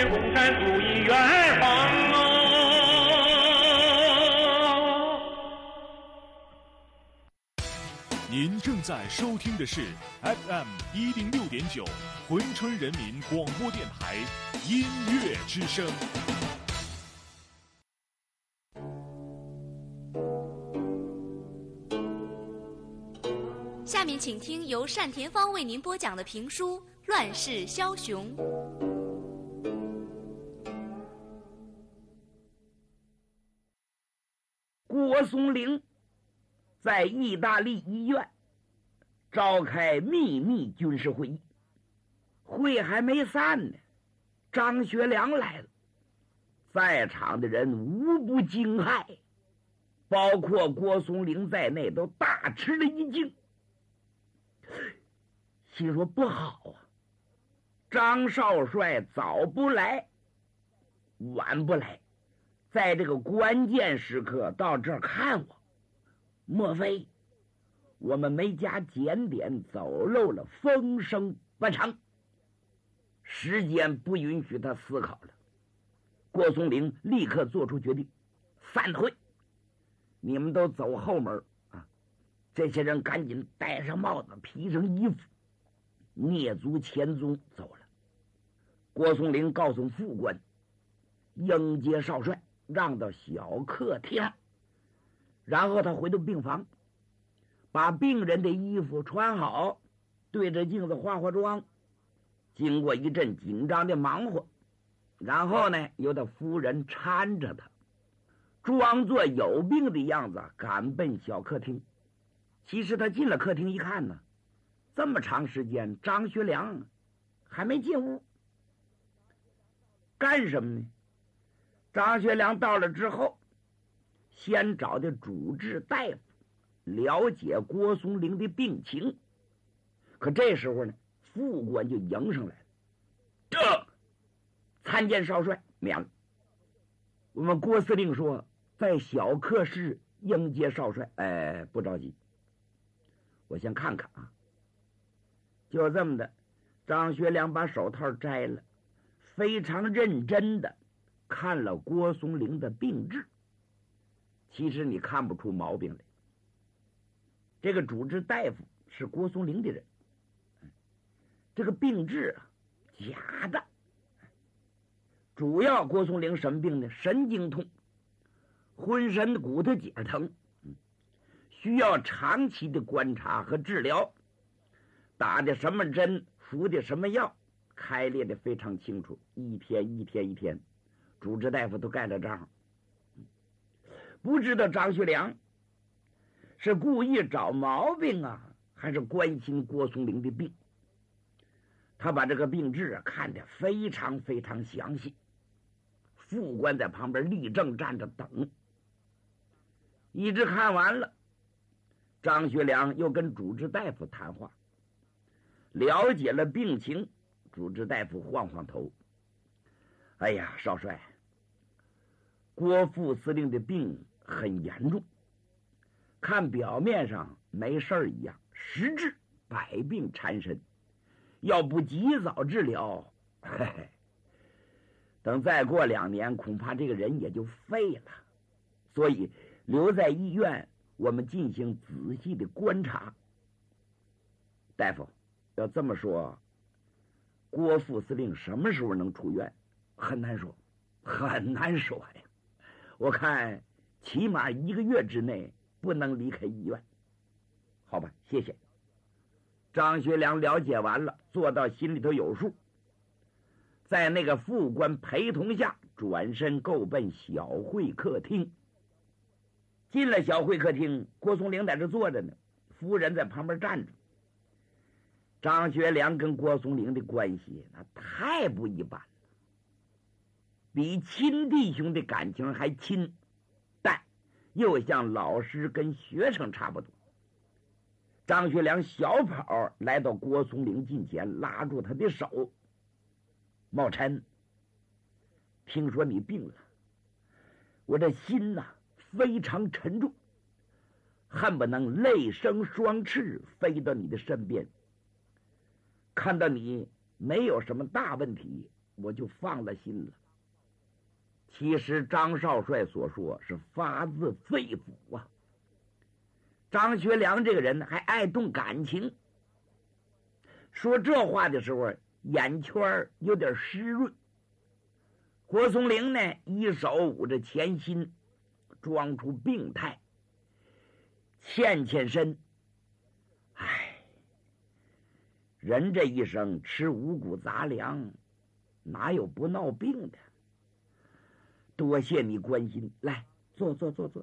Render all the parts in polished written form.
天公山足以远方哦。 您正在收听的是 FM106.9珲春人民广播电台音乐之声。 下面请听由单田芳为您播讲的评书《乱世枭雄》。 郭松龄在意大利医院召开秘密军事会议，会还没散呢，张学良来了，在场的人无不惊骇，包括郭松龄在内都大吃了一惊，心说不好啊，张少帅早不来晚不来，在这个关键时刻到这儿看我，莫非我们没加检点走漏了风声不成？时间不允许他思考了，郭松龄立刻做出决定，散会，你们都走后门啊！这些人赶紧戴上帽子，披上衣服，蹑足潜踪走了。郭松龄告诉副官，迎接少帅，让到小客厅，然后他回到病房，把病人的衣服穿好，对着镜子化化妆，经过一阵紧张的忙活，然后呢由他夫人搀着他，装作有病的样子赶奔小客厅。其实他进了客厅一看呢，这么长时间张学良还没进屋，干什么呢？张学良到了之后，先找的主治大夫了解郭松龄的病情。可这时候呢，副官就迎上来了，这参见少帅，免了。我们郭司令说在小客室迎接少帅。不着急，我先看看啊。就这么的，张学良把手套摘了，非常认真的看了郭松龄的病治。其实你看不出毛病来，这个主治大夫是郭松龄的人，这个病治啊假的。主要郭松龄什么病呢？神经痛，浑身骨头节疼，需要长期的观察和治疗，打的什么针，服的什么药，开列的非常清楚，一天一天一天，主治大夫都盖了章。不知道张学良是故意找毛病啊，还是关心郭松龄的病。他把这个病治啊看得非常非常详细，副官在旁边立正站着等，一直看完了。张学良又跟主治大夫谈话，了解了病情。主治大夫晃晃头，哎呀，少帅，郭副司令的病很严重，看表面上没事儿一样，实质百病缠身，要不及早治疗，等再过2年，恐怕这个人也就废了。所以留在医院，我们进行仔细的观察。大夫，要这么说，郭副司令什么时候能出院？很难说，很难说呀。我看起码1个月之内不能离开医院。好吧，谢谢。张学良了解完了，做到心里头有数，在那个副官陪同下，转身够奔小会客厅。进了小会客厅，郭松龄在这坐着呢，夫人在旁边站着。张学良跟郭松龄的关系那太不一般了，比亲弟兄的感情还亲，但又像老师跟学生差不多。张学良小跑来到郭松龄近前，拉住他的手，茂琛，听说你病了，我这心呐非常沉重，恨不能泪生双翅飞到你的身边。看到你没有什么大问题， 我就放了心了。其实张少帅所说是发自肺腑啊。张学良这个人还爱动感情，说这话的时候眼圈有点湿润。郭松龄呢，一手捂着前心，装出病态，欠身。唉，人这一生吃五谷杂粮，哪有不闹病的？多谢你关心，来坐。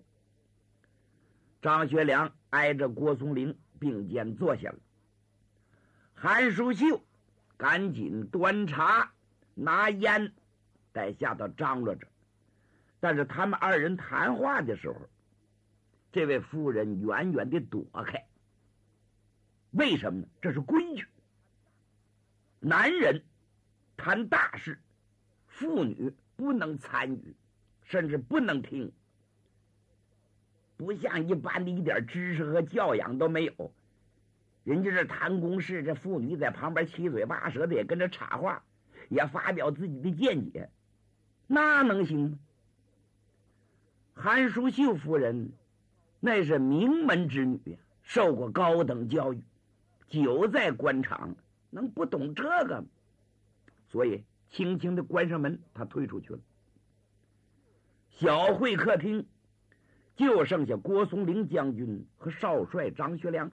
张学良挨着郭松龄并肩坐下了。韩淑秀赶紧端茶拿烟带下到张罗着，但是他们二人谈话的时候，这位夫人远远地躲开。为什么呢？这是规矩。男人谈大事，妇女不能参与，甚至不能听。不像一般的一点知识和教养都没有，人家这谈公事，这妇女在旁边七嘴八舌的也跟着插话，也发表自己的见解，那能行吗？韩淑秀夫人那是名门之女，受过高等教育，久在官场，能不懂这个吗？所以轻轻的关上门，她退出去了。小会客厅就剩下郭松龄将军和少帅张学良。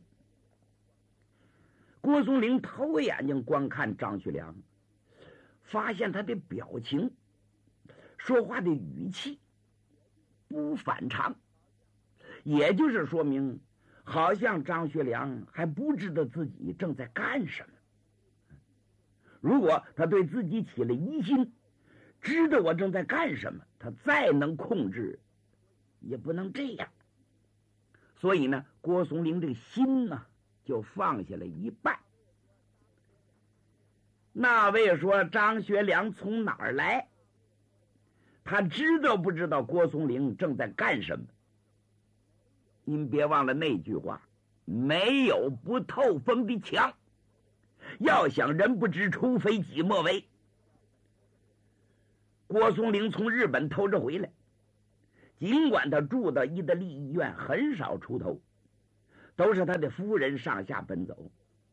郭松龄偷眼睛观看张学良，发现他的表情、说话的语气不反常，也就是说明好像张学良还不知道自己正在干什么。如果他对自己起了疑心，知道我正在干什么，他再能控制也不能这样。所以呢，郭松龄这个心呢就放下了一半。那位说张学良从哪儿来？他知道不知道郭松龄正在干什么？您别忘了那句话，没有不透风的墙，要想人不知，除非己莫为。郭松龄从日本偷着回来，尽管他住到意大利医院，很少出头，都是他的夫人上下奔走。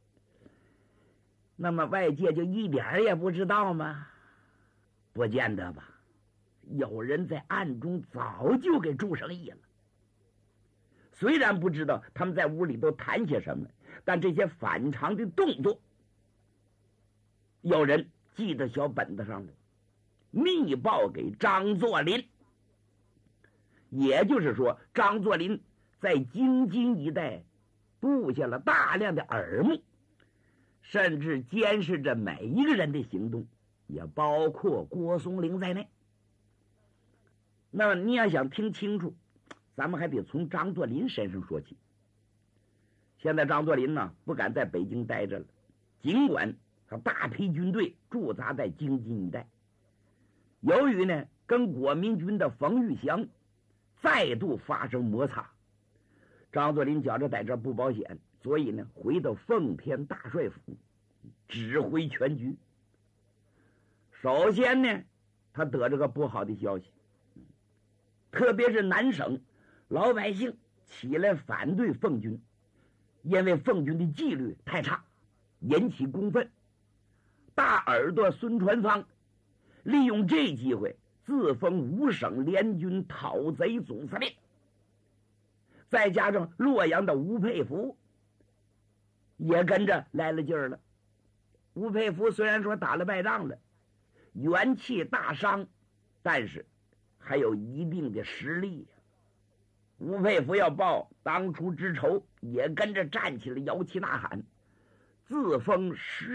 那么外界就一点也不知道吗？不见得吧，有人在暗中早就给注上意了。虽然不知道他们在屋里都谈些什么，但这些反常的动作，有人记在小本子上了，密报给张作霖。也就是说，张作霖在京津一带布下了大量的耳目，甚至监视着每一个人的行动，也包括郭松龄在内。那么你要想听清楚，咱们还得从张作霖身上说起。现在张作霖呢，不敢在北京待着了，尽管他大批军队驻扎在京津一带，由于呢跟国民军的冯玉祥再度发生摩擦，张作霖觉着在这不保险，所以呢回到奉天大帅府指挥全局。首先呢，他得着个不好的消息，特别是南省老百姓起来反对奉军，因为奉军的纪律太差，引起公愤。大耳朵孙传芳利用这机会自封五省联军讨贼总司令，再加上洛阳的吴佩孚也跟着来了劲儿了。吴佩孚虽然说打了败仗了，元气大伤，但是还有一定的实力。吴佩孚要报当初之仇，也跟着站起了摇旗呐喊，自封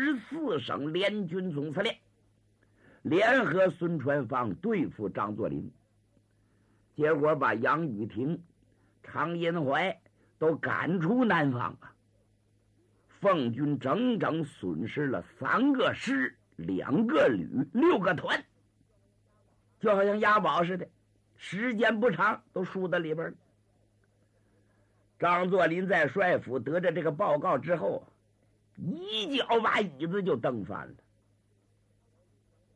14省联军总司令，联合孙传芳对付张作霖。结果把杨宇霆、常荫槐都赶出南方啊！奉军整整损失了3个师、2个旅、6个团，就好像押宝似的，时间不长都输到里边了。张作霖在帅府得着这个报告之后，一脚把椅子就蹬翻了。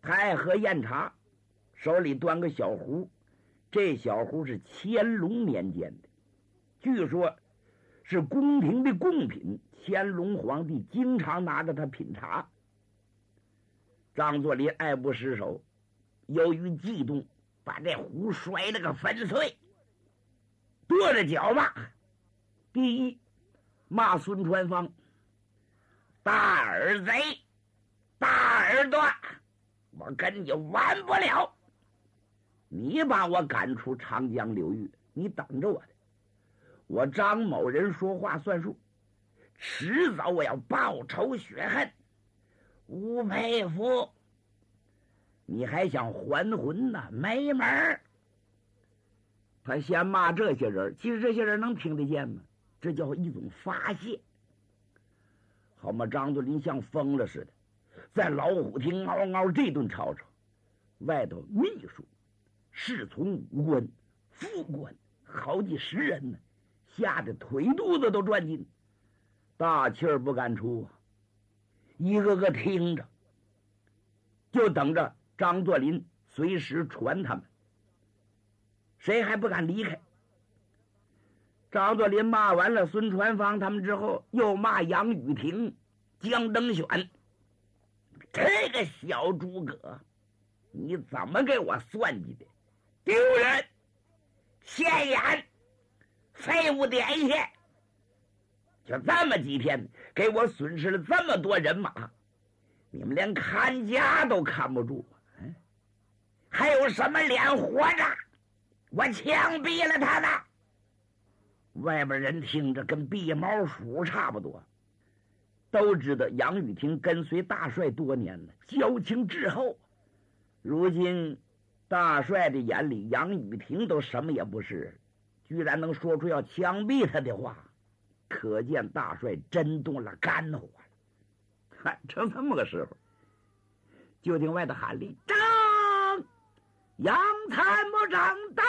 还喝酽茶，手里端个小壶，这小壶是乾隆年间的，据说是宫廷的贡品，乾隆皇帝经常拿着它品茶。张作霖爱不释手，由于激动，把这壶摔了个粉碎，跺着脚骂：第一，骂孙传芳大耳贼、大耳朵，我跟你完不了！你把我赶出长江流域，你等着我的！我张某人说话算数，迟早我要报仇雪恨。吴佩孚，你还想还魂呢？没门儿！他先骂这些人，其实这些人能听得见吗？这叫一种发泄。好嘛，张作霖像疯了似的，在老虎厅嗷嗷这顿吵吵，外头秘书、侍从武官、副官好几十人呢，吓得腿肚子都转筋，大气儿不敢出啊，一个个听着，就等着张作霖随时传他们，谁还不敢离开。张作霖骂完了孙传芳他们之后，又骂杨雨婷、江登选，这个小诸葛，你怎么给我算计的？丢人、现眼、废物点心！就这么几天，给我损失了这么多人马，你们连看家都看不住，还有什么脸活着？我枪毙了他呢！外边人听着跟避毛鼠差不多，都知道杨雨婷跟随大帅多年了，交情至厚。如今大帅的眼里，杨雨婷都什么也不是，居然能说出要枪毙他的话，可见大帅真动了肝火了。正这么个时候，就听外头喊令：张杨参谋长到！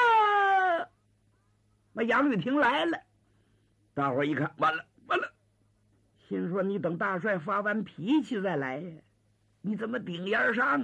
那杨雨婷来了，大伙一看，完了完了，心说你等大帅发完脾气再来呀，你怎么顶烟上？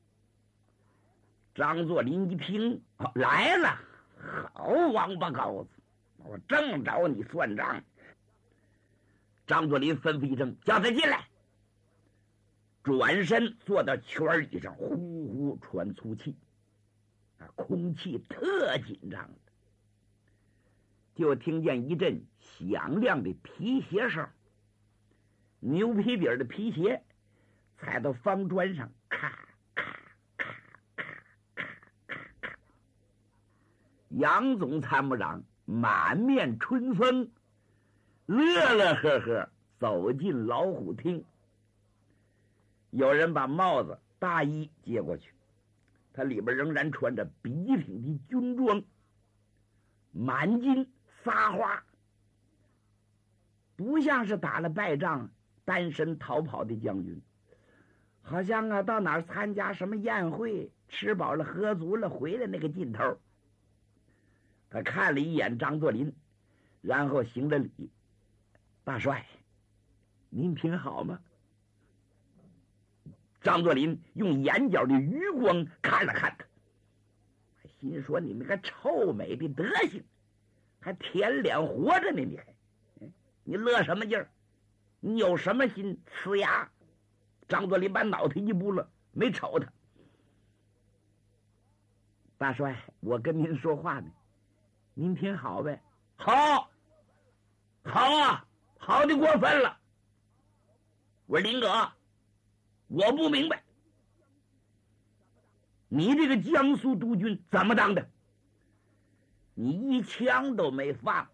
张作霖一听，来了，好王八羔子，我正找你算账。张作霖吩咐一声，叫他进来。转身坐到圈椅上，呼呼喘粗气，空气特紧张的。就听见一阵响亮的皮鞋声，牛皮底的皮鞋踩到方砖上，咔咔咔咔咔咔咔。杨总参谋长满面春风，乐乐呵呵走进老虎厅。有人把帽子、大衣接过去，他里边仍然穿着笔挺的军装，满襟撒花，不像是打了败仗单身逃跑的将军，好像到哪儿参加什么宴会，吃饱了喝足了回来那个劲头。他看了一眼张作霖，然后行了礼：大帅，您品好吗？张作霖用眼角的余光看了看他，心说你那个臭美的德行，还舔脸活着呢，你乐什么劲儿？你有什么心呲牙？张作霖把脑袋一拨了，没瞅他。大帅，我跟您说话呢，您听好呗。好，好啊，好的过分了。我说林哥，我不明白，你这个江苏督军怎么当的？你一枪都没放，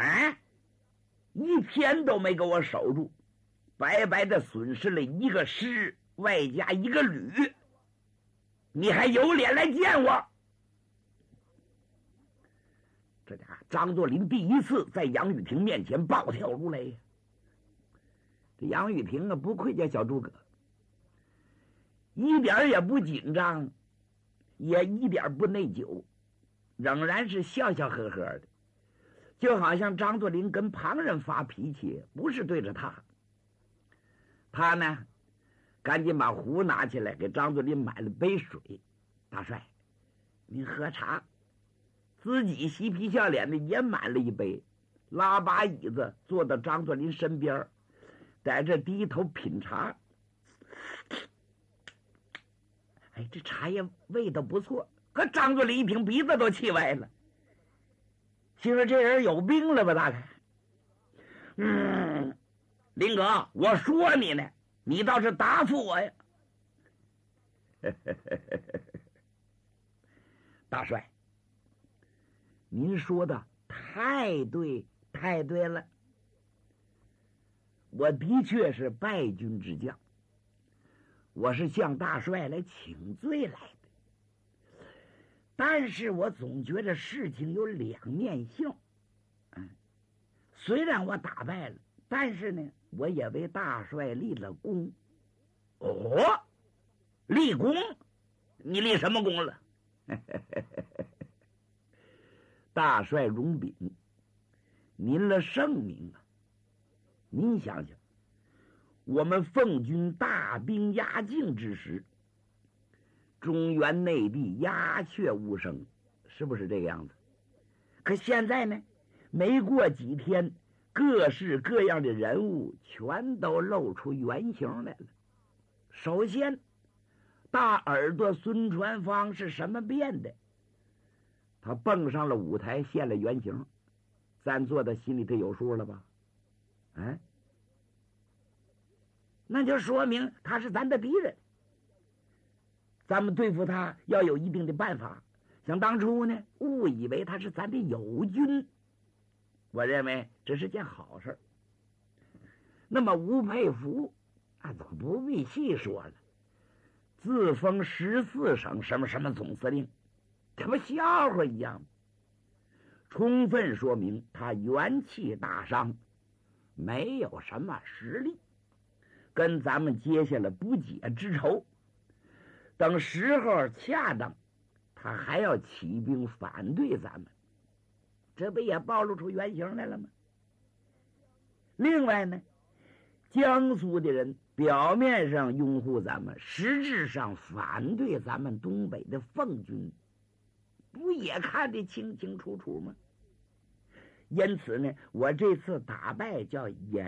一天都没给我守住，白白的损失了一个师，外加一个旅，你还有脸来见我？这家张作霖第一次在杨雨婷面前暴跳如雷。这杨雨婷不愧叫小诸葛，一点也不紧张，也一点不内疚，仍然是笑笑呵呵的，就好像张作霖跟旁人发脾气，不是对着他。他呢， 赶紧把壶拿起来，给张作霖买了杯水。大帅，您喝茶。自己嬉皮笑脸的也满了一杯，拉把椅子坐到张作霖身边，在这低头品茶。哎，这茶叶味道不错。可张作霖一听，鼻子都气歪了，心说这人有病了吧？大概。林哥，我说你呢，你倒是答复我呀。大帅，您说的太对了，我的确是败军之将，我是向大帅来请罪来的。但是我总觉得事情有两面性。虽然我打败了，但是呢，我也为大帅立了功。哦，立功？你立什么功了？大帅荣禀，您了圣明啊！您想想，我们奉军大兵压境之时，中原内地鸦雀无声，是不是这个样子？可现在呢，没过几天，各式各样的人物全都露出原形来了。首先，大耳朵孙传芳是什么变的？他蹦上了舞台，现了原形，咱做的心里头有数了吧？那就说明他是咱的敌人，咱们对付他要有一定的办法。想当初呢，误以为他是咱的友军，我认为这是件好事。那么吴佩孚都不必细说了，自封14省什么什么总司令，这不笑话一样，充分说明他元气大伤，没有什么实力，跟咱们结下了不解之仇。等时候恰当，他还要起兵反对咱们，这不也暴露出原形来了吗？另外呢，江苏的人表面上拥护咱们，实质上反对咱们东北的奉军，不也看得清清楚楚吗？因此呢，我这次打败叫